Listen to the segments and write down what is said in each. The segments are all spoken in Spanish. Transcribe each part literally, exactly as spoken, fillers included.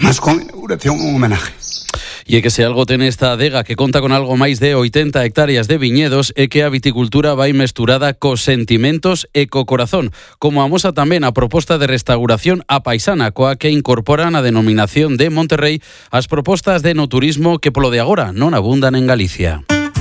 Más conmemoración, un homenaje. E que se algo ten esta adega que conta con algo máis de oitenta hectáreas de viñedos é que a viticultura vai mesturada cos sentimentos e co corazón, como amosa tamén a proposta de restauración a paisana, coa que incorporan a denominación de Monterrey as propostas de no turismo que polo de agora non abundan en Galicia.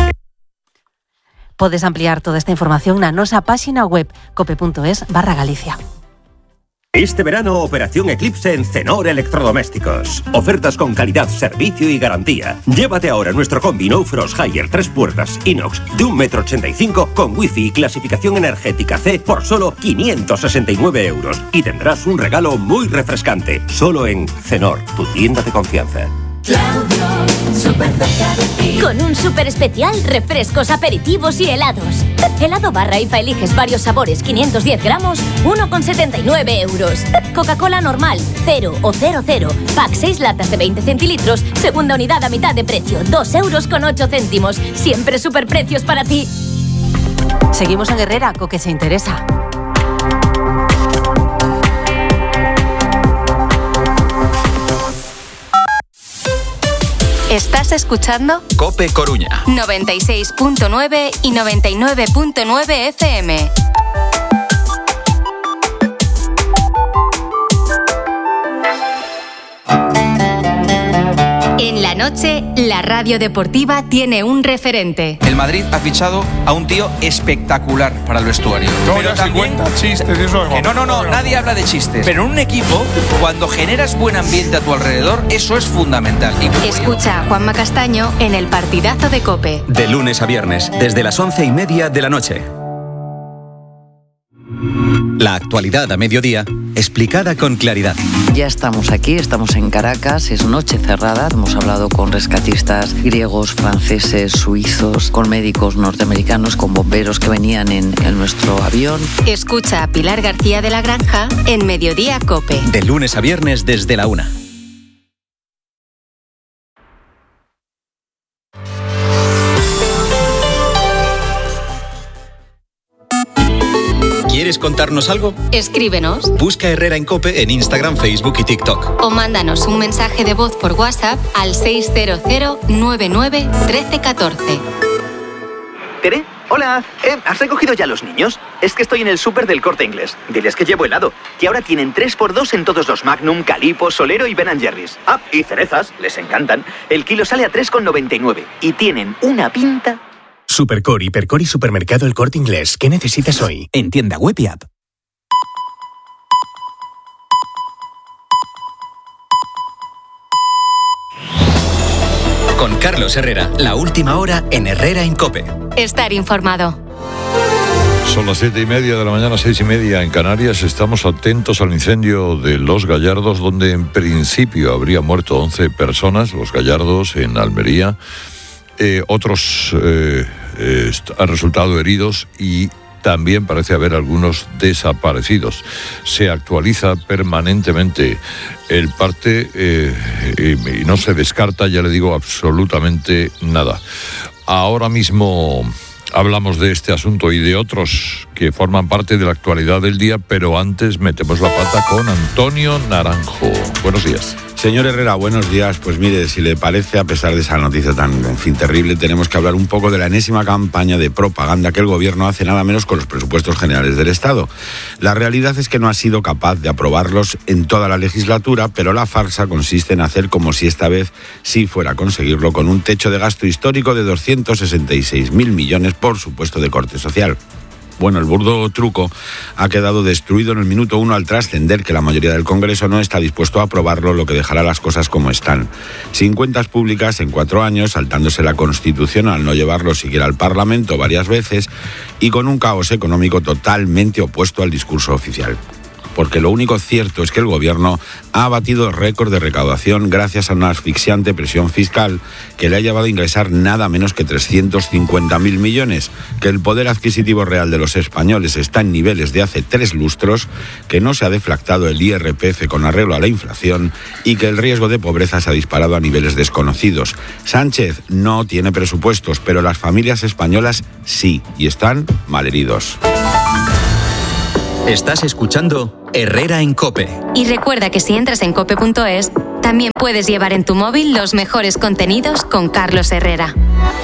Podes ampliar toda esta información na nosa páxina web cope.es barra Galicia. Este verano, Operación Eclipse en Cenor Electrodomésticos. Ofertas con calidad, servicio y garantía. Llévate ahora nuestro combi No Frost Higher tres puertas inox de un metro ochenta y cinco con wifi y clasificación energética C por solo quinientos sesenta y nueve euros. Y tendrás un regalo muy refrescante. Solo en Cenor, tu tienda de confianza. Claudio, súper cerca de ti. Con un súper especial, refrescos, aperitivos y helados. Helado barra I F A eliges varios sabores, quinientos diez gramos, uno con setenta y nueve euros. Coca-Cola normal, cero o cero cero. Pack seis latas de veinte centilitros, segunda unidad a mitad de precio, dos euros con ocho céntimos. Siempre superprecios para ti. Seguimos en Herrera, co que se interesa. Estás escuchando Cope Coruña noventa y seis punto nueve y noventa y nueve punto nueve F M. En la noche, la radio deportiva tiene un referente. El Madrid ha fichado a un tío espectacular para el vestuario. No, ya se cuenta chistes, eso que no, no, no, nadie habla de chistes. Pero en un equipo, cuando generas buen ambiente a tu alrededor, eso es fundamental. Y escucha a Juanma Castaño en el partidazo de COPE. De lunes a viernes, desde las once y media de la noche. La actualidad a mediodía, explicada con claridad. Ya estamos aquí, estamos en Caracas, es noche cerrada. Hemos hablado con rescatistas griegos, franceses, suizos, con médicos norteamericanos, con bomberos que venían en, en nuestro avión. Escucha a Pilar García de la Granja en Mediodía COPE. De lunes a viernes desde la una. ¿Quieres contarnos algo? Escríbenos. Busca Herrera en COPE en Instagram, Facebook y TikTok. O mándanos un mensaje de voz por WhatsApp al seis cero cero nueve nueve uno tres uno cuatro. ¿Tere? Hola. Eh, ¿Has recogido ya los niños? Es que estoy en el súper del Corte Inglés. Diles que llevo helado. Que ahora tienen tres por dos en todos los Magnum, Calippo, Solero y Ben and Jerry's. Ah, y cerezas. Les encantan. El kilo sale a tres con noventa y nueve. Y tienen una pinta... Supercor, Hipercor y Supermercado El Corte Inglés. ¿Qué necesitas hoy? En tienda web y app. Con Carlos Herrera, la última hora en Herrera en COPE. Estar informado. Son las siete y media de la mañana, seis y media en Canarias. Estamos atentos al incendio de Los Gallardos, donde en principio habría muerto once personas. Los Gallardos en Almería. Eh, otros eh, eh, han resultado heridos y también parece haber algunos desaparecidos. Se actualiza permanentemente el parte eh, y, y no se descarta, ya le digo, absolutamente nada. Ahora mismo hablamos de este asunto y de otros que forman parte de la actualidad del día, pero antes metemos la pata con Antonio Naranjo. Buenos días. Señor Herrera, buenos días. Pues mire, si le parece, a pesar de esa noticia tan, en fin, terrible, tenemos que hablar un poco de la enésima campaña de propaganda que el gobierno hace nada menos con los presupuestos generales del Estado. La realidad es que no ha sido capaz de aprobarlos en toda la legislatura, pero la farsa consiste en hacer como si esta vez sí fuera a conseguirlo, con un techo de gasto histórico de doscientos sesenta y seis mil millones, por supuesto, de corte social. Bueno, el burdo truco ha quedado destruido en el minuto uno al trascender que la mayoría del Congreso no está dispuesto a aprobarlo, lo que dejará las cosas como están. Sin cuentas públicas en cuatro años, saltándose la Constitución al no llevarlo siquiera al Parlamento varias veces y con un caos económico totalmente opuesto al discurso oficial. Porque lo único cierto es que el gobierno ha batido récord de recaudación gracias a una asfixiante presión fiscal que le ha llevado a ingresar nada menos que trescientos cincuenta mil millones, que el poder adquisitivo real de los españoles está en niveles de hace tres lustros, que no se ha deflactado el I R P F con arreglo a la inflación y que el riesgo de pobreza se ha disparado a niveles desconocidos. Sánchez no tiene presupuestos, pero las familias españolas sí, y están malheridos. Estás escuchando Herrera en COPE. Y recuerda que si entras en cope punto es, también puedes llevar en tu móvil los mejores contenidos con Carlos Herrera.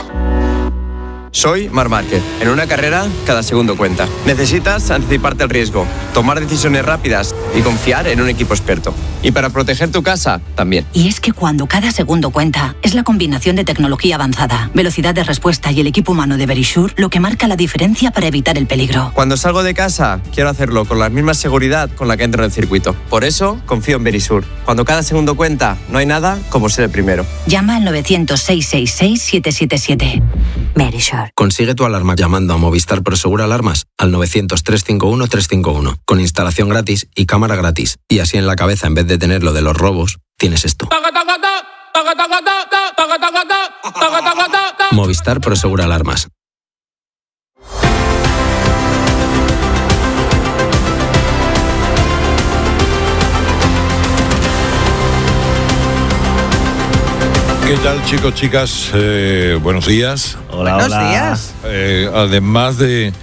Soy Marc Márquez. En una carrera, cada segundo cuenta. Necesitas anticiparte al riesgo, tomar decisiones rápidas y confiar en un equipo experto. Y para proteger tu casa, también. Y es que cuando cada segundo cuenta, es la combinación de tecnología avanzada, velocidad de respuesta y el equipo humano de Verisure lo que marca la diferencia para evitar el peligro. Cuando salgo de casa, quiero hacerlo con la misma seguridad con la que entro en el circuito. Por eso, confío en Verisure. Cuando cada segundo cuenta, no hay nada como ser el primero. Llama al novecientos, seiscientos sesenta y seis, siete siete siete. Verisure. Consigue tu alarma llamando a Movistar Prosegur Alarmas al novecientos, trescientos cincuenta y uno, trescientos cincuenta y uno, con instalación gratis y cámara gratis. Y así en la cabeza, en vez de tener lo de los robos, tienes esto. Movistar Prosegur Alarmas. ¿Qué tal, chicos, chicas? Eh, buenos días. Hola, buenos hola. días. Eh, además de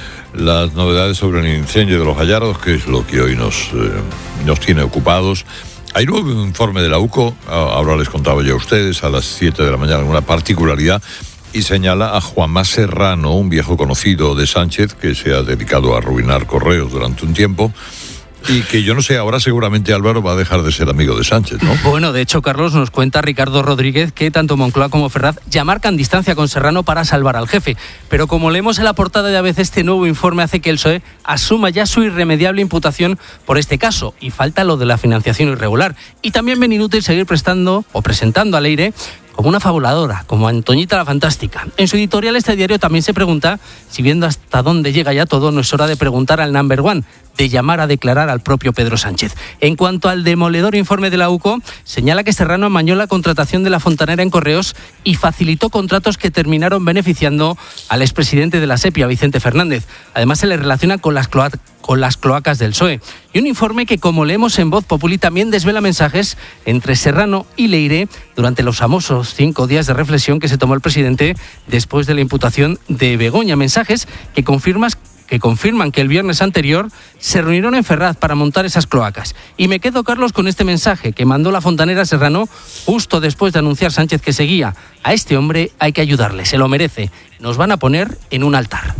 las novedades sobre el incendio de los Gallardos, que es lo que hoy nos, eh, nos tiene ocupados, hay nuevo informe de la U C O, ahora les contaba yo a ustedes, a las siete de la mañana, alguna particularidad, y señala a Juanma Serrano, un viejo conocido de Sánchez, que se ha dedicado a arruinar correos durante un tiempo, y que yo no sé, ahora seguramente Álvaro va a dejar de ser amigo de Sánchez, ¿no? Bueno, de hecho, Carlos, nos cuenta Ricardo Rodríguez que tanto Moncloa como Ferraz ya marcan distancia con Serrano para salvar al jefe. Pero como leemos en la portada de A B C, este nuevo informe hace que el P S O E asuma ya su irremediable imputación por este caso. Y falta lo de la financiación irregular. Y también ven inútil seguir prestando o presentando a Leire como una fabuladora, como Antoñita la Fantástica. En su editorial, este diario también se pregunta si, viendo hasta dónde llega ya todo, no es hora de preguntar al number one, de llamar a declarar al propio Pedro Sánchez. En cuanto al demoledor informe de la U C O, señala que Serrano amañó la contratación de la fontanera en Correos y facilitó contratos que terminaron beneficiando al expresidente de la SEPI, Vicente Fernández. Además, se le relaciona con las cloacas con las cloacas del P S O E. Y un informe que, como leemos en Voz Populi, también desvela mensajes entre Serrano y Leire durante los famosos cinco días de reflexión que se tomó el presidente después de la imputación de Begoña. Mensajes que confirmas que confirman que el viernes anterior se reunieron en Ferraz para montar esas cloacas. Y me quedo, Carlos, con este mensaje que mandó la fontanera Serrano justo después de anunciar Sánchez que seguía. A este hombre hay que ayudarle, se lo merece. Nos van a poner en un altar.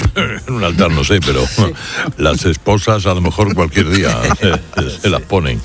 En un altar no sé, pero sí. Las esposas a lo mejor cualquier día se las ponen.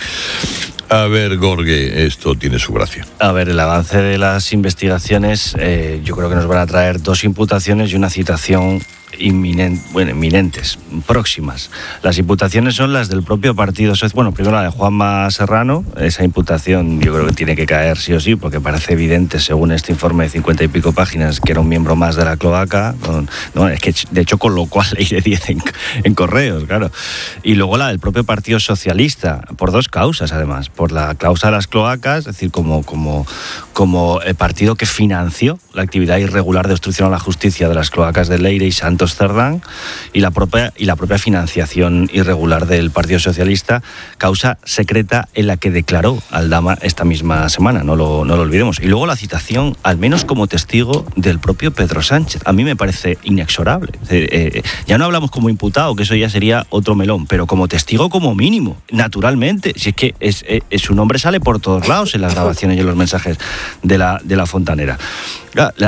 A ver, Gorge, esto tiene su gracia. A ver, el avance de las investigaciones, eh, yo creo que nos van a traer dos imputaciones y una citación inminente, bueno, inminentes, próximas. Las imputaciones son las del propio partido. Bueno, primero la de Juanma Serrano. Esa imputación yo creo que tiene que caer sí o sí, porque parece evidente, según este informe de cincuenta y pico páginas, que era un miembro más de la cloaca. No, es que de hecho colocó a Leire diez en, en Correos, claro. Y luego la del propio Partido Socialista, por dos causas además. Por la causa de las cloacas, es decir, como, como, como el partido que financió la actividad irregular de obstrucción a la justicia de las cloacas de Leire y Santos Cerdán, y la propia y la propia financiación irregular del Partido Socialista, causa secreta en la que declaró Aldama esta misma semana, no lo, no lo olvidemos. Y luego la citación, al menos como testigo, del propio Pedro Sánchez. A mí me parece inexorable. Eh, eh, ya no hablamos como imputado, que eso ya sería otro melón, pero como testigo como mínimo, naturalmente. Si es que es, es, su nombre sale por todos lados en las grabaciones y en los mensajes de la, de la fontanera. La, la,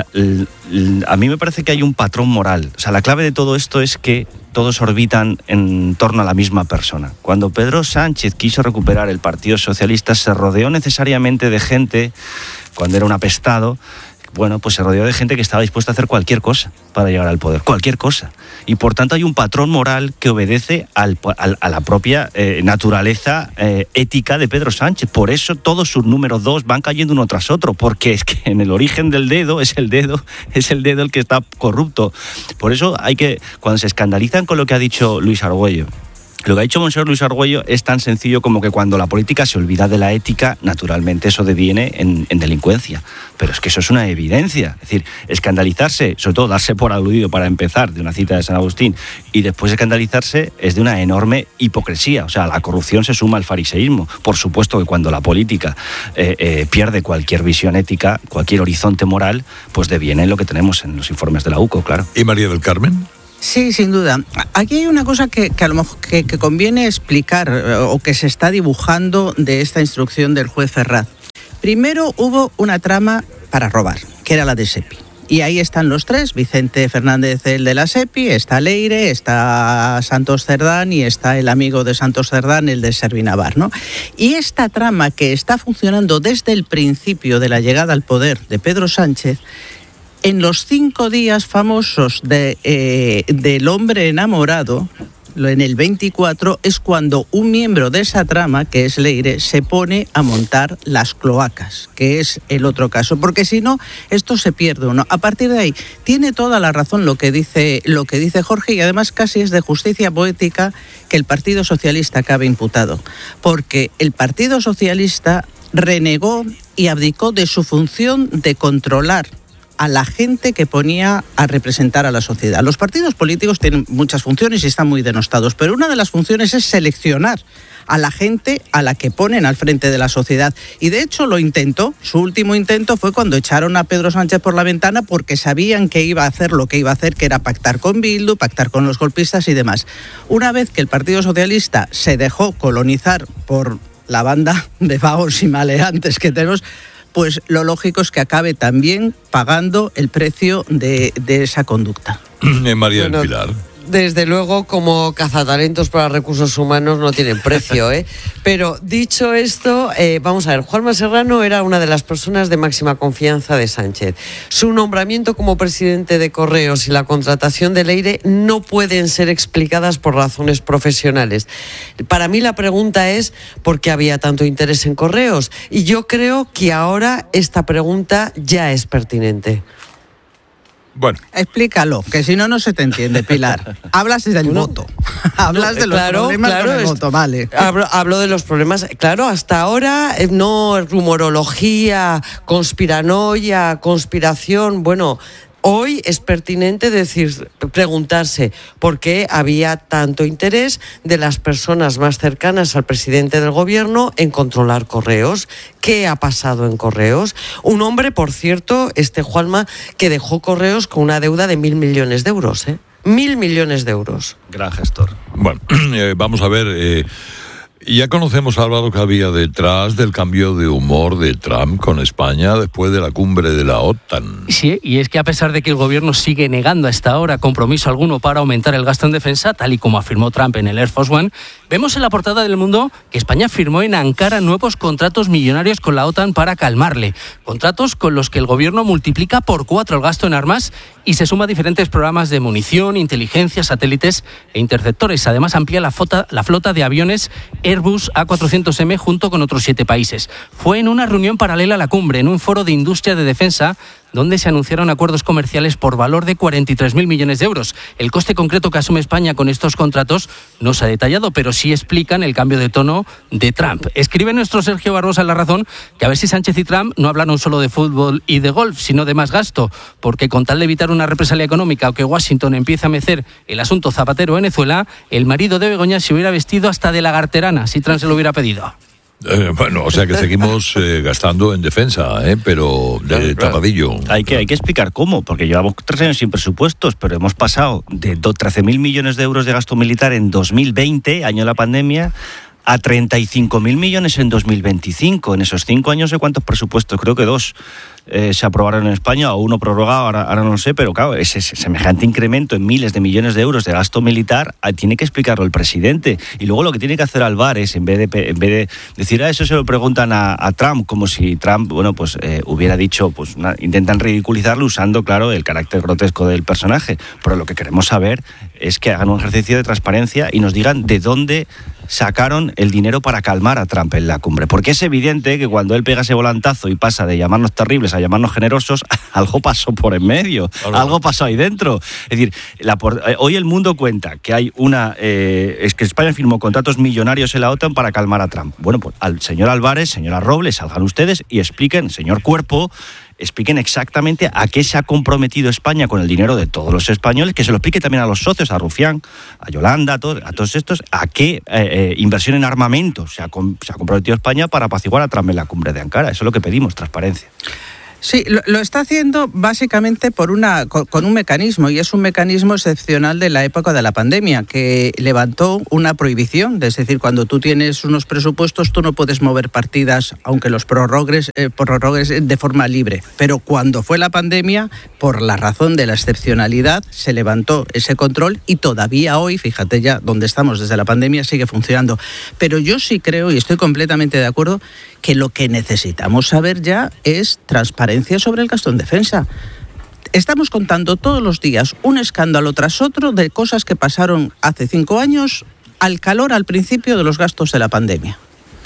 la, a mí me parece que hay un patrón moral. O sea, la clave de todo esto es que todos orbitan en torno a la misma persona. Cuando Pedro Sánchez quiso recuperar el Partido Socialista, se rodeó necesariamente de gente, cuando era un apestado, bueno, pues se rodeó de gente que estaba dispuesta a hacer cualquier cosa para llegar al poder, cualquier cosa. Y por tanto hay un patrón moral que obedece al, al, a la propia eh, naturaleza eh, ética de Pedro Sánchez. Por eso todos sus números dos van cayendo uno tras otro, porque es que en el origen del dedo es el dedo, es el dedo el que está corrupto. Por eso hay que, cuando se escandalizan con lo que ha dicho Luis Argüello, lo que ha dicho Monseñor Luis Argüello es tan sencillo como que cuando la política se olvida de la ética, naturalmente eso deviene en, en delincuencia. Pero es que eso es una evidencia. Es decir, escandalizarse, sobre todo darse por aludido para empezar de una cita de San Agustín, y después escandalizarse es de una enorme hipocresía. O sea, la corrupción se suma al fariseísmo. Por supuesto que cuando la política eh, eh, pierde cualquier visión ética, cualquier horizonte moral, pues deviene en lo que tenemos en los informes de la U C O, claro. ¿Y María del Carmen? Sí, sin duda. Aquí hay una cosa que, que a lo mejor que, que conviene explicar o que se está dibujando de esta instrucción del juez Ferraz. Primero hubo una trama para robar, que era la de SEPI. Y ahí están los tres, Vicente Fernández, el de la SEPI, está Leire, está Santos Cerdán y está el amigo de Santos Cerdán, el de Servinavar, ¿no? Y esta trama que está funcionando desde el principio de la llegada al poder de Pedro Sánchez, en los cinco días famosos de, eh, del hombre enamorado, en el veinticuatro, es cuando un miembro de esa trama, que es Leire, se pone a montar las cloacas, que es el otro caso, porque si no, esto se pierde uno. A partir de ahí, tiene toda la razón lo que dice, lo que dice Jorge, y además casi es de justicia poética que el Partido Socialista acabe imputado, porque el Partido Socialista renegó y abdicó de su función de controlar a la gente que ponía a representar a la sociedad. Los partidos políticos tienen muchas funciones y están muy denostados, pero una de las funciones es seleccionar a la gente a la que ponen al frente de la sociedad. Y de hecho lo intentó. Su último intento fue cuando echaron a Pedro Sánchez por la ventana porque sabían que iba a hacer lo que iba a hacer, que era pactar con Bildu, pactar con los golpistas y demás. Una vez que el Partido Socialista se dejó colonizar por la banda de vagos y maleantes que tenemos, pues lo lógico es que acabe también pagando el precio de, de esa conducta. María del bueno, Pilar. Desde luego, como cazatalentos para recursos humanos no tienen precio, ¿eh? Pero dicho esto, eh, vamos a ver, Juanma Serrano era una de las personas de máxima confianza de Sánchez. Su nombramiento como presidente de Correos y la contratación de Leire no pueden ser explicadas por razones profesionales. Para mí la pregunta es ¿por qué había tanto interés en Correos? Y yo creo que ahora esta pregunta ya es pertinente. Bueno. Explícalo, que si no, no se te entiende, Pilar. Hablas del bueno, voto. Hablas de los claro, problemas claro, con el voto, vale. Hablo, hablo de los problemas. Claro, hasta ahora no rumorología, conspiranoia, conspiración, bueno. Hoy es pertinente decir, preguntarse por qué había tanto interés de las personas más cercanas al presidente del gobierno en controlar Correos. ¿Qué ha pasado en Correos? Un hombre, por cierto, este Juanma, que dejó Correos con una deuda de mil millones de euros, ¿eh? Mil millones de euros. Gran gestor. Bueno, eh, vamos a ver... Eh... Ya conocemos, Álvaro, que había detrás del cambio de humor de Trump con España después de la cumbre de la OTAN. Sí, y es que a pesar de que el gobierno sigue negando hasta ahora compromiso alguno para aumentar el gasto en defensa, tal y como afirmó Trump en el Air Force One, vemos en la portada del Mundo que España firmó en Ankara nuevos contratos millonarios con la OTAN para calmarle. Contratos con los que el gobierno multiplica por cuatro el gasto en armas y se suma a diferentes programas de munición, inteligencia, satélites e interceptores. Además, amplía la flota, la flota de aviones Airbus A cuatrocientos eme junto con otros siete países. Fue en una reunión paralela a la cumbre, en un foro de industria de defensa, donde se anunciaron acuerdos comerciales por valor de cuarenta y tres mil millones de euros. El coste concreto que asume España con estos contratos no se ha detallado, pero sí explican el cambio de tono de Trump. Escribe nuestro Sergio Barbosa en La Razón que a ver si Sánchez y Trump no hablaron solo de fútbol y de golf, sino de más gasto, porque con tal de evitar una represalia económica o que Washington empiece a mecer el asunto Zapatero-Venezuela, el marido de Begoña se hubiera vestido hasta de lagarterana si Trump se lo hubiera pedido. Eh, bueno, o sea que seguimos eh, gastando en defensa, eh, pero de claro, claro. tapadillo. Hay que, hay que explicar cómo, porque llevamos tres años sin presupuestos, pero hemos pasado de trece mil millones de euros de gasto militar en dos mil veinte, año de la pandemia, a treinta y cinco mil millones en dos mil veinticinco. En esos cinco años, ¿de cuántos presupuestos? Creo que dos eh, se aprobaron en España, o uno prorrogado, ahora, ahora no lo sé, pero claro, ese semejante incremento en miles de millones de euros de gasto militar tiene que explicarlo el presidente. Y luego lo que tiene que hacer Álvarez, en vez de, en vez de decir a eso, se lo preguntan a, a Trump, como si Trump, bueno, pues eh, hubiera dicho, pues una, intentan ridiculizarlo usando, claro, el carácter grotesco del personaje. Pero lo que queremos saber es que hagan un ejercicio de transparencia y nos digan de dónde sacaron el dinero para calmar a Trump en la cumbre. Porque es evidente que cuando él pega ese volantazo y pasa de llamarnos terribles a llamarnos generosos, algo pasó por en medio, claro. Algo pasó ahí dentro. Es decir, la, hoy el mundo cuenta que hay una... Eh, es que España firmó contratos millonarios en la OTAN para calmar a Trump. Bueno, pues al señor Álvarez, señora Robles, salgan ustedes y expliquen, señor Cuerpo, expliquen exactamente a qué se ha comprometido España con el dinero de todos los españoles, que se lo explique también a los socios, a Rufián, a Yolanda, a todos, a todos estos, a qué eh, eh, inversión en armamento se ha, se ha comprometido España para apaciguar a Trump en la cumbre de Ankara. Eso es lo que pedimos, transparencia. Sí, lo, lo está haciendo básicamente por una, con, con un mecanismo, y es un mecanismo excepcional de la época de la pandemia, que levantó una prohibición. Es decir, cuando tú tienes unos presupuestos, tú no puedes mover partidas, aunque los prorrogues, eh, prorrogues de forma libre. Pero cuando fue la pandemia, por la razón de la excepcionalidad, se levantó ese control y todavía hoy, fíjate ya donde estamos desde la pandemia, sigue funcionando. Pero yo sí creo, y estoy completamente de acuerdo, que lo que necesitamos saber ya es transparencia sobre el gasto en defensa. Estamos contando todos los días un escándalo tras otro de cosas que pasaron hace cinco años al calor al principio de los gastos de la pandemia.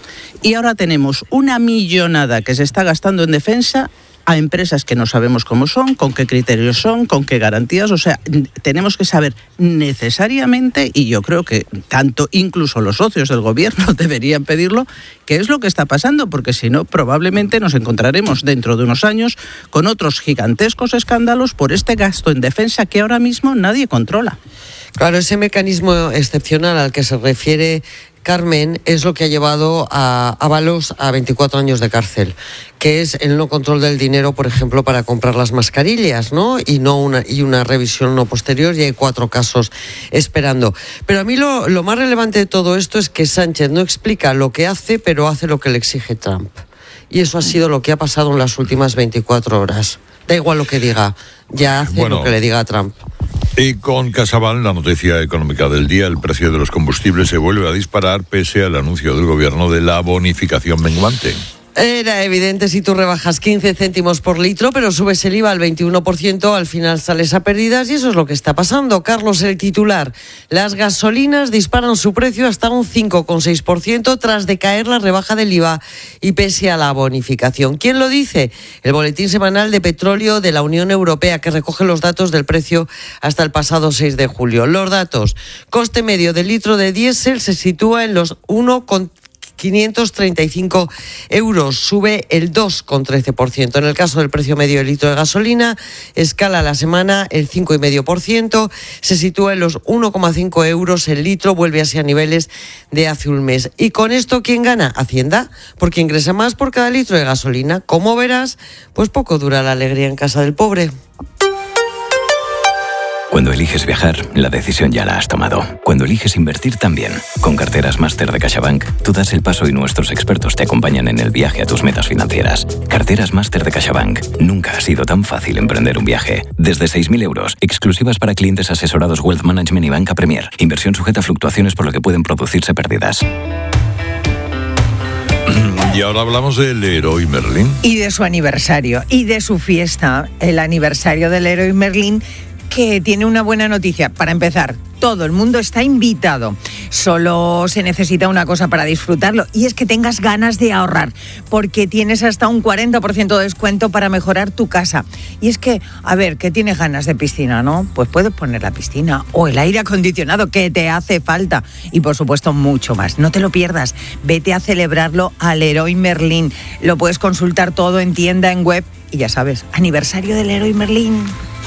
Y ahora tenemos una millonada que se está gastando en defensa a empresas que no sabemos cómo son, con qué criterios son, con qué garantías. O sea, tenemos que saber necesariamente, y yo creo que tanto incluso los socios del gobierno deberían pedirlo, qué es lo que está pasando, porque si no, probablemente nos encontraremos dentro de unos años con otros gigantescos escándalos por este gasto en defensa que ahora mismo nadie controla. Claro, ese mecanismo excepcional al que se refiere Carmen es lo que ha llevado a Ábalos a veinticuatro años de cárcel, que es el no control del dinero, por ejemplo, para comprar las mascarillas, ¿no? Y no una y una revisión no posterior, y hay cuatro casos esperando. Pero a mí lo, lo más relevante de todo esto es que Sánchez no explica lo que hace, pero hace lo que le exige Trump. Y eso ha sido lo que ha pasado en las últimas veinticuatro horas. Da igual lo que diga, ya hace bueno, lo que le diga a Trump. Y con CaixaBank, la noticia económica del día, el precio de los combustibles se vuelve a disparar pese al anuncio del gobierno de la bonificación menguante. Era evidente, si tú rebajas quince céntimos por litro, pero subes el I V A al veintiuno por ciento, al final sales a pérdidas, y eso es lo que está pasando. Carlos, el titular. Las gasolinas disparan su precio hasta un cinco coma seis por ciento tras decaer la rebaja del I V A y pese a la bonificación. ¿Quién lo dice? El Boletín Semanal de Petróleo de la Unión Europea, que recoge los datos del precio hasta el pasado seis de julio. Los datos. Coste medio del litro de diésel se sitúa en los uno coma quinientos treinta y cinco euros, sube el dos coma trece por ciento. En el caso del precio medio del litro de gasolina, escala la semana el cinco coma cinco por ciento, se sitúa en los uno coma cinco euros el litro, vuelve así a niveles de hace un mes. Y con esto, ¿quién gana? Hacienda, porque ingresa más por cada litro de gasolina. Como verás, pues poco dura la alegría en casa del pobre. Cuando eliges viajar, la decisión ya la has tomado. Cuando eliges invertir, también. Con Carteras Máster de CaixaBank, tú das el paso y nuestros expertos te acompañan en el viaje a tus metas financieras. Carteras Máster de CaixaBank. Nunca ha sido tan fácil emprender un viaje. Desde seis mil euros, exclusivas para clientes asesorados Wealth Management y Banca Premier. Inversión sujeta a fluctuaciones por lo que pueden producirse pérdidas. Y ahora hablamos del Leroy Merlin. Y de su aniversario, y de su fiesta, el aniversario del Leroy Merlin, que tiene una buena noticia. Para empezar, todo el mundo está invitado. Solo se necesita una cosa para disfrutarlo, y es que tengas ganas de ahorrar, porque tienes hasta un cuarenta por ciento de descuento para mejorar tu casa. Y es que, a ver, ¿qué tienes ganas de piscina, no? Pues puedes poner la piscina o el aire acondicionado que te hace falta, y por supuesto mucho más. No te lo pierdas, vete a celebrarlo al Leroy Merlin. Lo puedes consultar todo en tienda, en web, y ya sabes, aniversario del Leroy Merlin.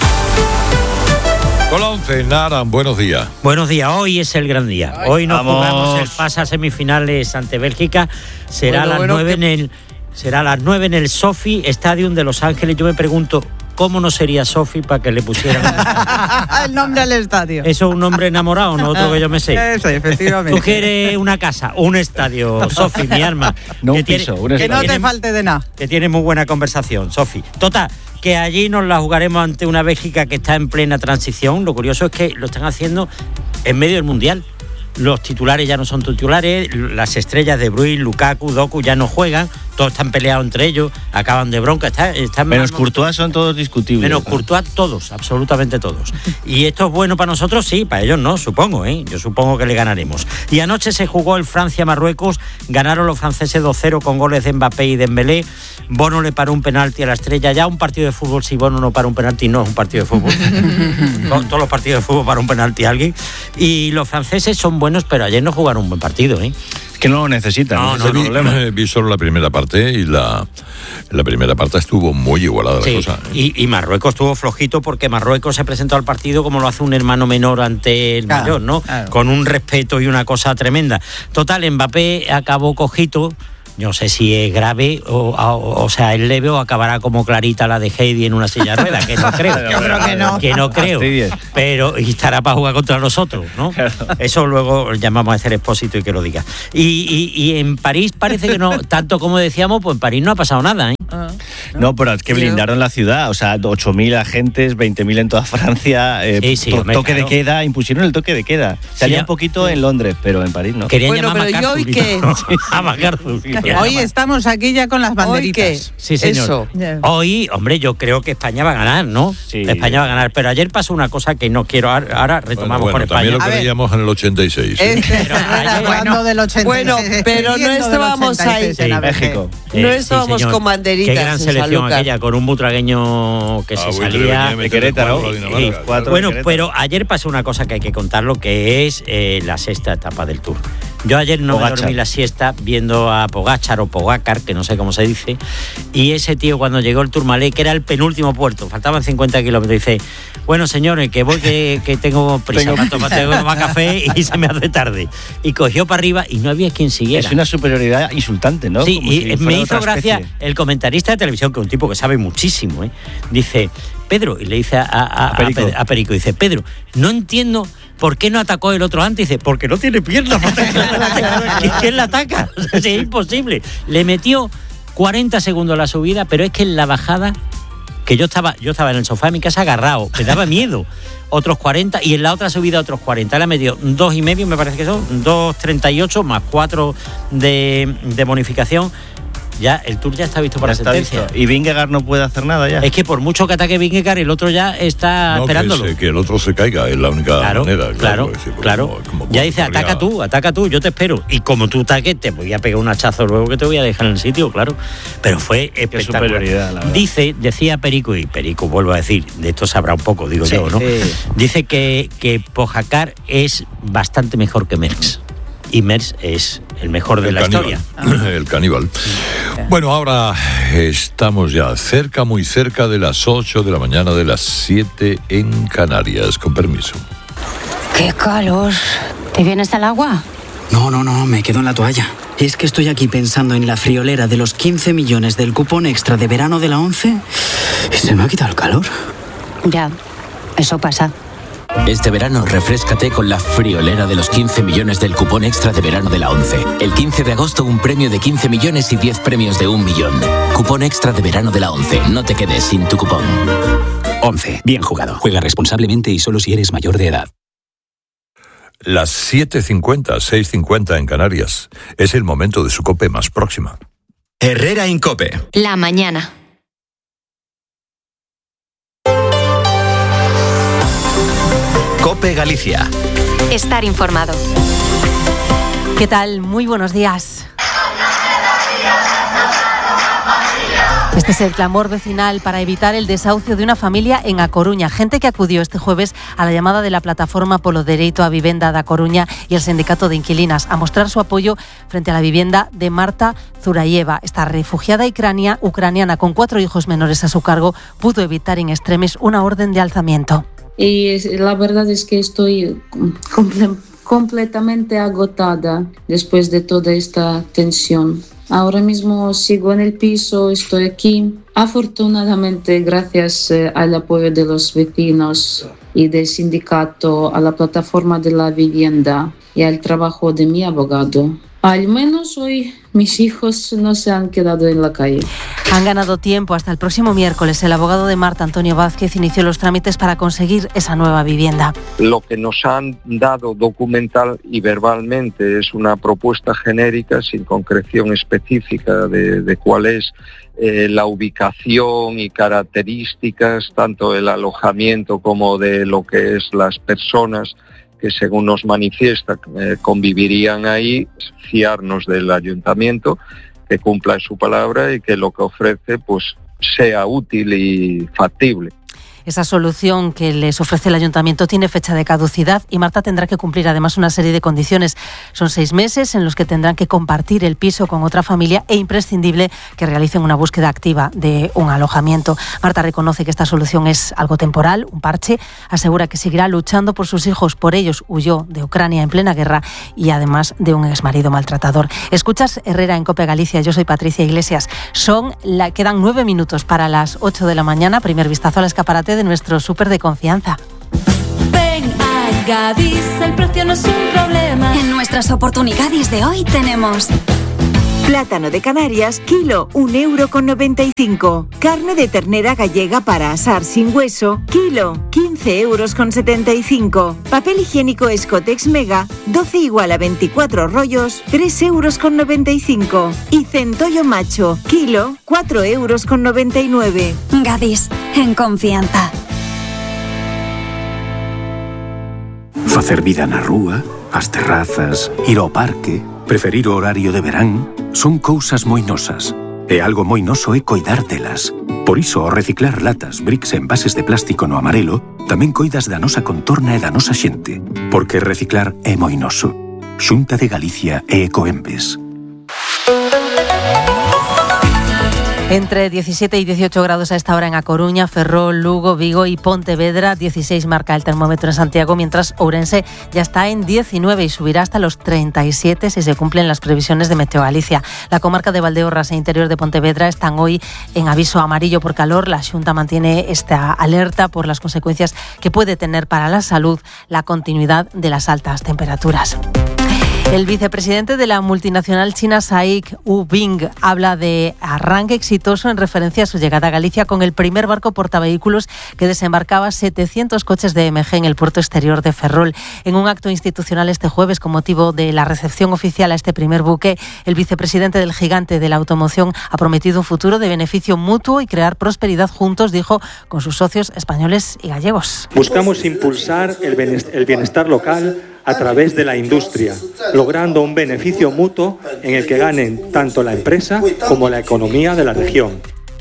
Hola, once, Naran, buenos días. Buenos días, hoy es el gran día. Hoy nos Vamos. jugamos el pase a semifinales ante Bélgica. Será, bueno, a las bueno, nueve que... en el, será a las nueve en el Sophie Stadium de Los Ángeles. Yo me pregunto, ¿cómo no sería Sophie para que le pusieran el nombre al estadio? Eso es un nombre enamorado, no otro que yo me sé. Eso, efectivamente. Tú quieres una casa, un estadio, Sophie, mi alma. No que un piso, tiene, un Que estadio. no te tiene- falte de nada. que tiene muy buena conversación, Sofi. Total, que allí nos la jugaremos ante una Bélgica que está en plena transición. Lo curioso es que lo están haciendo en medio del Mundial. Los titulares ya no son titulares, las estrellas de Bruyne, Lukaku, Doku ya no juegan, todos están peleados entre ellos, acaban de bronca. Están, están Menos más- Courtois son todos discutibles. Menos Courtois, todos, absolutamente todos. ¿Y esto es bueno para nosotros? Sí, para ellos no, supongo, ¿eh? Yo supongo que le ganaremos. Y anoche se jugó el Francia-Marruecos, ganaron los franceses dos cero con goles de Mbappé y Dembélé. Bono le paró un penalti a la estrella. Ya un partido de fútbol, si Bono no para un penalti, no es un partido de fútbol. Todos todos los partidos de fútbol para un penalti a alguien. Y los franceses son buenos, pero ayer no jugaron un buen partido, ¿eh? Es que no lo necesitan, No, ese no, es el no. problema. Eh, Vi solo la primera parte y la, la primera parte estuvo muy igualada Sí, la cosa. ¿eh? y, y Marruecos estuvo flojito porque Marruecos se presentó al partido como lo hace un hermano menor ante el Claro, mayor, ¿no? claro. Con un respeto y una cosa tremenda. Total, Mbappé acabó cojito no sé si es grave o, o, o sea, es leve o acabará como Clarita la de Heidi en una silla de ruedas, que no creo. Yo creo que no. Que no creo. Pero y estará para jugar contra nosotros, ¿no? Eso luego llamamos a Esther Expósito y que lo diga. Y, y, y en París parece que no, tanto como decíamos, pues en París no ha pasado nada, ¿eh? Ah, ¿no? no, pero es que blindaron la ciudad, o sea, ocho mil agentes, veinte mil en toda Francia, eh, sí, sí, to- hombre, toque claro. de queda, impusieron el toque de queda. Salía Sí, un poquito en Londres, pero en París no. Querían Bueno, llamar pero ¿y hoy qué? a MacArthur. Hoy estamos aquí ya con las ¿Hoy banderitas. qué? Sí, señor. Eso. Hoy, hombre, yo creo que España va a ganar, ¿no? Sí. España va a ganar. Pero ayer pasó una cosa que no quiero. Ahora, ahora retomamos Bueno, bueno, con también España. lo creíamos en el ochenta y seis. ¿eh? Este, Hablando del ochenta y seis, bueno, pero no escribiendo del estábamos ochenta y ahí. seis en Sí, A B G. México. No Eh, estábamos señor. con banderitas Qué gran en selección Sanlúcar. aquella, con un butragueño que Ah, se bueno, salía. venía a meter Querétaro. cuatro a Dinamarca, Sí, claro. cuatro. Bueno, Querétaro. pero ayer pasó una cosa que hay que contarlo, que es eh, la sexta etapa del Tour. Yo ayer no Pogačar. me dormí la siesta viendo a Pogačar o Pogacar, que no sé cómo se dice, y ese tío cuando llegó el Tourmalet, que era el penúltimo puerto, faltaban cincuenta kilómetros, dice, bueno señores, que voy, que, que tengo prisa, Tengo para tomar, tengo que tomar café y se me hace tarde. Y cogió para arriba y no había quien siguiera. Es una superioridad insultante, ¿no? Sí, Como y si me fuera hizo otra gracia especie. el comentarista de televisión, que es un tipo que sabe muchísimo, ¿eh? Dice, Pedro, y le dice a, a- a- Perico. a Pe- a Perico, dice, Pedro, no entiendo por qué no atacó el otro antes. Dice, porque no tiene piernas. ¿Quién la ataca? O sea, es imposible. Le metió cuarenta segundos la subida, pero es que en la bajada, que yo estaba, yo estaba en el sofá de mi casa agarrado, me daba miedo. Otros cuarenta, y en la otra subida otros cuarenta. Le metió dos y medio, me parece que son, dos treinta y ocho más cuatro de, de bonificación. Ya, el Tour ya está visto para Ya está sentencia. visto. Y Vingegaard no puede hacer nada ya. Es que por mucho que ataque Vingegaard, el otro ya está No, esperándolo. que, se- que el otro se caiga, es la única Claro, manera. claro, es decir, porque claro. como- como Ya dice, habría- ataca tú, ataca tú, yo te espero. Y como tú ataques, te voy a pegar un hachazo luego que te voy a dejar en el sitio, claro. Pero fue espectacular. superioridad, la verdad. Dice, decía Perico, y Perico vuelvo a decir, de esto sabrá un poco, digo Sí, yo, ¿no? sí. Dice que, que Pogacar es bastante mejor que Merckx. Y Merckx es el mejor de El la caníbal. historia. El caníbal. Bueno, ahora estamos ya cerca, muy cerca de las ocho de la mañana, de las siete en Canarias. Con permiso. ¡Qué calor! ¿Te vienes al agua? No, no, no, me quedo en la toalla. Es que estoy aquí pensando en la friolera de los quince millones del cupón extra de verano de la ONCE y se me ha quitado el calor. Ya, eso pasa. Este verano refréscate con la friolera de los quince millones del cupón extra de verano de la ONCE. El quince de agosto un premio de quince millones y diez premios de un millón. Cupón extra de verano de la ONCE. No te quedes sin tu cupón. ONCE. Bien jugado. Juega responsablemente y solo si eres mayor de edad. Las siete cincuenta, seis cincuenta en Canarias. Es el momento de su COPE más próxima. Herrera en COPE. La mañana. COPE Galicia. Estar informado. ¿Qué tal? Muy buenos días. Este es el clamor vecinal para evitar el desahucio de una familia en A Coruña. Gente que acudió este jueves a la llamada de la plataforma Polo Dereito a Vivenda de A Coruña y el sindicato de inquilinas a mostrar su apoyo frente a la vivienda de Marta Zurayeva. Esta refugiada ucrania, ucraniana con cuatro hijos menores a su cargo pudo evitar in extremis una orden de alzamiento. Y la verdad es que estoy comple- completamente agotada después de toda esta tensión. Ahora mismo sigo en el piso, estoy aquí. Afortunadamente, gracias eh, al apoyo de los vecinos y del sindicato, a la plataforma de la vivienda y al trabajo de mi abogado, al menos hoy mis hijos no se han quedado en la calle. Han ganado tiempo hasta el próximo miércoles. El abogado de Marta, Antonio Vázquez, inició los trámites para conseguir esa nueva vivienda. Lo que nos han dado documental y verbalmente es una propuesta genérica sin concreción específica de, de cuál es eh, la ubicación y características, tanto del alojamiento como de lo que es las personas que según nos manifiesta eh, convivirían ahí, fiarnos del ayuntamiento, que cumpla su palabra y que lo que ofrece pues sea útil y factible. Esa solución que les ofrece el ayuntamiento tiene fecha de caducidad y Marta tendrá que cumplir además una serie de condiciones. Son seis meses en los que tendrán que compartir el piso con otra familia e imprescindible que realicen una búsqueda activa de un alojamiento. Marta reconoce que esta solución es algo temporal, un parche. Asegura que seguirá luchando por sus hijos. Por ellos huyó de Ucrania en plena guerra y además de un exmarido maltratador. Escuchas Herrera en COPE Galicia. Yo soy Patricia Iglesias. Son la, quedan nueve minutos para las ocho de la mañana. Primer vistazo al escaparate de nuestro súper de confianza. Ven a Gadis, el precio no es un problema. En nuestras oportunidades de hoy tenemos plátano de Canarias, kilo, un euro con noventa y cinco. Carne de ternera gallega para asar sin hueso, kilo, quince euros con setenta y cinco. Papel higiénico Escotex Mega, doce igual a veinticuatro rollos, tres euros con noventa y cinco. Y centollo macho, kilo, cuatro euros con noventa y nueve. Gadis, en confianza. Facer vida na rúa, as terrazas, ir ao parque, preferir o horario de verán, son cousas moi nosas. E algo moi noso é coidar delas. Por iso, ao reciclar latas, bricks e envases de plástico no amarelo, tamén coidas da nosa contorna e da nosa xente. Porque reciclar é moi noso. Xunta de Galicia e Ecoembes. Entre diecisiete y dieciocho grados a esta hora en A Coruña, Ferrol, Lugo, Vigo y Pontevedra. dieciséis marca el termómetro en Santiago, mientras Ourense ya está en diecinueve y subirá hasta los treinta y siete si se cumplen las previsiones de Meteo Galicia. La comarca de Valdeorras e interior de Pontevedra están hoy en aviso amarillo por calor. La Xunta mantiene esta alerta por las consecuencias que puede tener para la salud la continuidad de las altas temperaturas. El vicepresidente de la multinacional china SAIC, Wu Bing, habla de arranque exitoso en referencia a su llegada a Galicia con el primer barco portavehículos que desembarcaba setecientos coches de M G en el puerto exterior de Ferrol. En un acto institucional este jueves, con motivo de la recepción oficial a este primer buque, el vicepresidente del gigante de la automoción ha prometido un futuro de beneficio mutuo y crear prosperidad juntos, dijo, con sus socios españoles y gallegos. Buscamos impulsar el bienestar local a través de la industria, logrando un beneficio mutuo en el que ganen tanto la empresa como la economía de la región.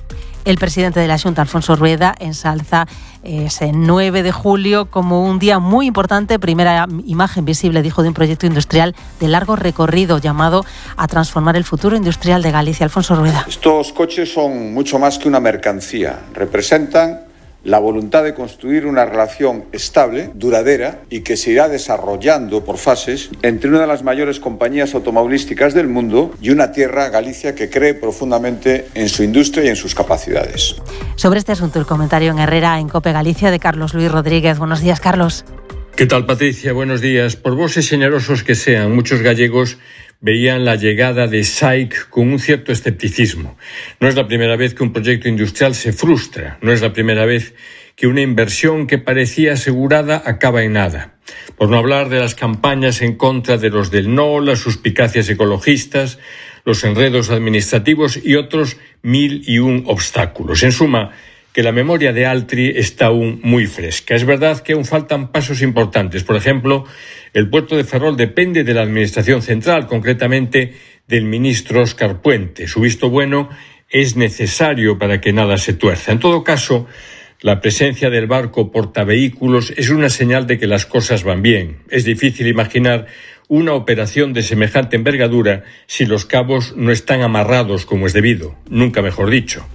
El presidente de la Xunta, Alfonso Rueda, ensalza ese nueve de julio como un día muy importante, primera imagen visible, dijo, de un proyecto industrial de largo recorrido llamado a transformar el futuro industrial de Galicia. Alfonso Rueda. Estos coches son mucho más que una mercancía, representan la voluntad de construir una relación estable, duradera y que se irá desarrollando por fases entre una de las mayores compañías automovilísticas del mundo y una tierra, Galicia, que cree profundamente en su industria y en sus capacidades. Sobre este asunto, el comentario en Herrera, en COPE Galicia, de Carlos Luis Rodríguez. Buenos días, Carlos. ¿Qué tal, Patricia? Buenos días. Por voces generosos que sean, muchos gallegos veían la llegada de SAIC con un cierto escepticismo. No es la primera vez que un proyecto industrial se frustra, no es la primera vez que una inversión que parecía asegurada acaba en nada. Por no hablar de las campañas en contra de los del no, las suspicacias ecologistas, los enredos administrativos y otros mil y un obstáculos. En suma, que la memoria de Altri está aún muy fresca. Es verdad que aún faltan pasos importantes. Por ejemplo, el puerto de Ferrol depende de la Administración Central, concretamente del ministro Óscar Puente. Su visto bueno es necesario para que nada se tuerza. En todo caso, la presencia del barco portavehículos es una señal de que las cosas van bien. Es difícil imaginar una operación de semejante envergadura si los cabos no están amarrados como es debido. Nunca mejor dicho.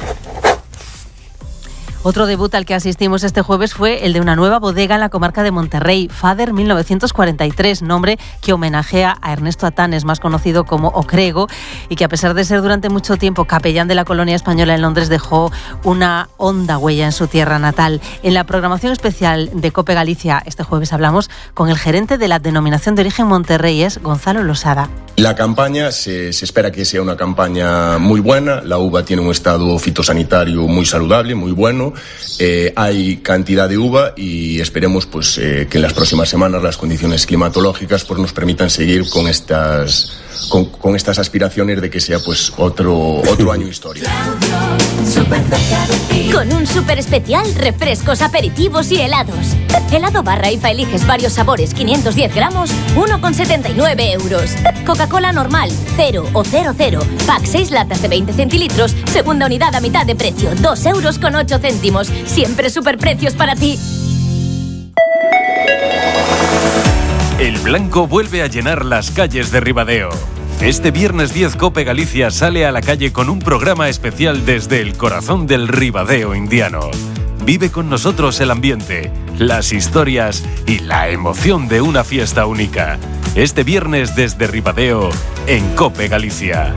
Otro debut al que asistimos este jueves fue el de una nueva bodega en la comarca de Monterrey, Fader mil novecientos cuarenta y tres, nombre que homenajea a Ernesto Atanes, más conocido como Ocrego, y que a pesar de ser durante mucho tiempo capellán de la colonia española en Londres, dejó una honda huella en su tierra natal. En la programación especial de COPE Galicia este jueves hablamos con el gerente de la denominación de origen Monterrey, es Gonzalo Losada. La campaña se, se espera que sea una campaña muy buena. La uva tiene un estado fitosanitario muy saludable, muy bueno. Eh, hay cantidad de uva y esperemos pues eh, que en las próximas semanas las condiciones climatológicas pues nos permitan seguir con estas con, con estas aspiraciones de que sea pues otro otro año histórico. Con un súper especial, refrescos, aperitivos y helados. Helado barra I F A eliges varios sabores, quinientos diez gramos, uno con setenta y nueve euros. Coca-Cola normal, cero o cero cero. Pack seis latas de veinte centilitros, segunda unidad a mitad de precio, dos euros con ocho céntimos. Siempre superprecios para ti. El blanco vuelve a llenar las calles de Ribadeo. Este viernes diez COPE Galicia sale a la calle con un programa especial desde el corazón del Ribadeo indiano. Vive con nosotros el ambiente, las historias y la emoción de una fiesta única. Este viernes desde Ribadeo en COPE Galicia.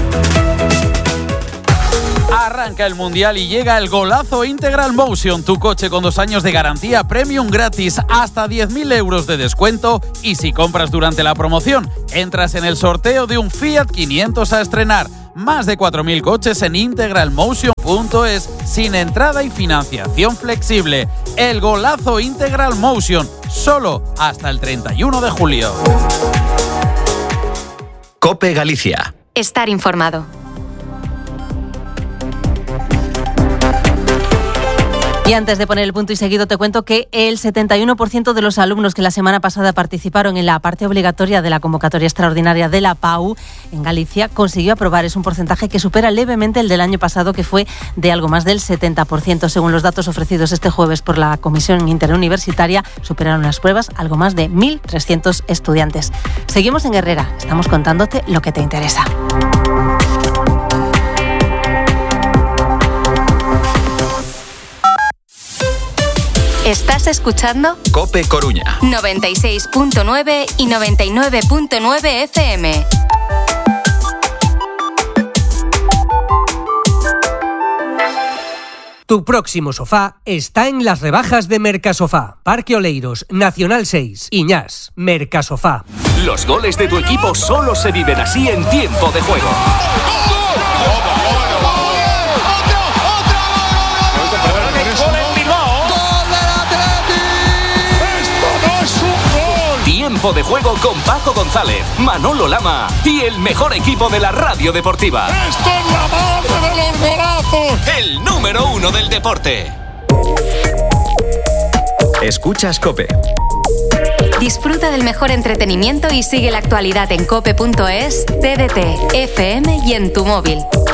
Arranca el Mundial y llega el golazo Integral Motion, tu coche con dos años de garantía premium gratis, hasta diez mil euros de descuento, y si compras durante la promoción, entras en el sorteo de un Fiat quinientos a estrenar. Más de cuatro mil coches en integralmotion punto es, sin entrada y financiación flexible. El golazo Integral Motion, solo hasta el treinta y uno de julio. COPE Galicia. Estar informado. Y antes de poner el punto y seguido, te cuento que el setenta y uno por ciento de los alumnos que la semana pasada participaron en la parte obligatoria de la convocatoria extraordinaria de la P A U en Galicia consiguió aprobar. Es un porcentaje que supera levemente el del año pasado, que fue de algo más del setenta por ciento. Según los datos ofrecidos este jueves por la Comisión Interuniversitaria, superaron las pruebas algo más de mil trescientos estudiantes. Seguimos en Herrera. Estamos contándote lo que te interesa. ¿Estás escuchando? COPE Coruña. noventa y seis punto nueve y noventa y nueve punto nueve F M. Tu próximo sofá está en las rebajas de Mercasofá. Parque Oleiros, Nacional seis, Iñás, Mercasofá. Los goles de tu equipo solo se viven así en tiempo de juego. Tiempo de juego con Paco González, Manolo Lama y el mejor equipo de la radio deportiva. ¡Esto es la madre de los golazos! El número uno del deporte. Escuchas COPE. Disfruta del mejor entretenimiento y sigue la actualidad en cope punto es, T D T, F M y en tu móvil.